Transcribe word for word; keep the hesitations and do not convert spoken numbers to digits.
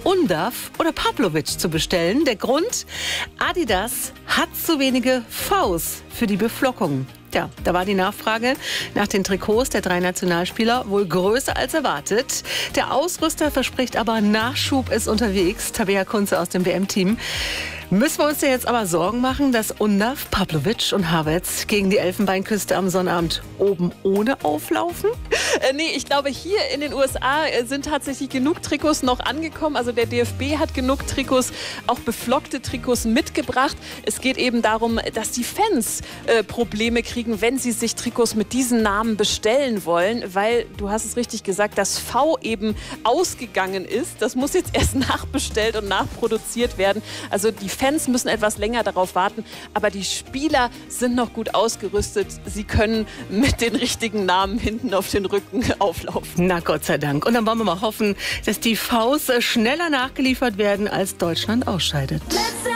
Undav oder Pavlovic zu bestellen. Der Grund, Adidas hat zu wenige Vs für die Beflockung. Tja, da war die Nachfrage nach den Trikots der drei Nationalspieler wohl größer als erwartet. Der Ausrüster verspricht aber, Nachschub ist unterwegs. Tabea Kunze aus dem W M-Team. Müssen wir uns ja jetzt aber Sorgen machen, dass Undav, Pavlovic und Havertz gegen die Elfenbeinküste am Sonnabend oben ohne auflaufen? Äh, nee, ich glaube, hier in den U S A sind tatsächlich genug Trikots noch angekommen. Also der D F B hat genug Trikots, auch beflockte Trikots mitgebracht. Es geht eben darum, dass die Fans äh, Probleme kriegen, wenn sie sich Trikots mit diesen Namen bestellen wollen, weil, du hast es richtig gesagt, das V eben ausgegangen ist. Das muss jetzt erst nachbestellt und nachproduziert werden. Also die Fans müssen etwas länger darauf warten, aber die Spieler sind noch gut ausgerüstet. Sie können mit den richtigen Namen hinten auf den Rücken auflaufen. Na Gott sei Dank. Und dann wollen wir mal hoffen, dass die Vs schneller nachgeliefert werden, als Deutschland ausscheidet.